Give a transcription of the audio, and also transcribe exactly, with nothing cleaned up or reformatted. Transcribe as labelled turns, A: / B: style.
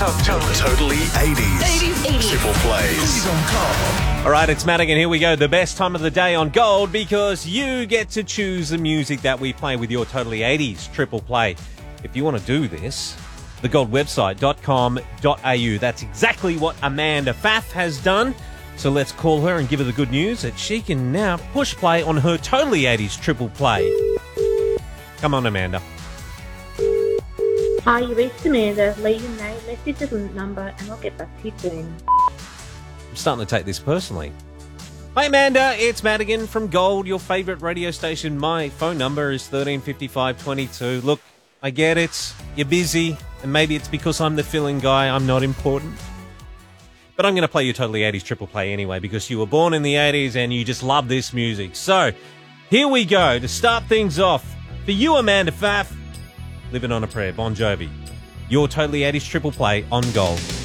A: Totally eighties.
B: eighties, eighties.
A: Triple plays.
C: All right, it's Matt again. Here we go. The best time of the day on Gold, because you get to choose the music that we play with your Totally eighties triple play. If you want to do this, the gold website dot com dot a u. That's exactly what Amanda Pfaff has done. So let's call her and give her the good news that she can now push play on her Totally eighties triple play. Come on, Amanda.
D: Hi, you reached Amanda. Leave your name, message and number, and I'll get back to you soon.
C: I'm starting to take this personally. Hi, Amanda. It's Matt again from Gold, your favourite radio station. My phone number is thirteen fifty-five twenty-two. Look, I get it. You're busy, and maybe it's because I'm the fill-in guy. I'm not important. But I'm going to play your Totally eighties triple play anyway, because you were born in the eighties and you just love this music. So, here we go. To start things off, for you, Amanda Pfaff, Living on a Prayer, Bon Jovi. Your Totally eighties triple play on Gold.